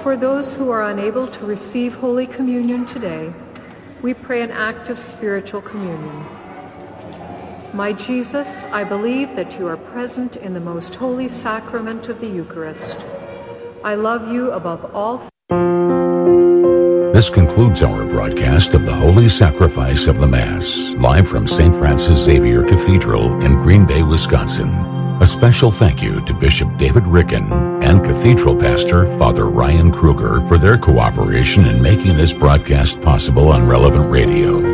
for those who are unable to receive Holy Communion today, we pray an act of spiritual communion. My Jesus, I believe that you are present in the most holy sacrament of the Eucharist. I love you above all things. This concludes our broadcast of the Holy Sacrifice of the Mass, live from St. Francis Xavier Cathedral in Green Bay, Wisconsin. A special thank you to Bishop David Ricken and Cathedral Pastor Father Ryan Kruger for their cooperation in making this broadcast possible on Relevant Radio.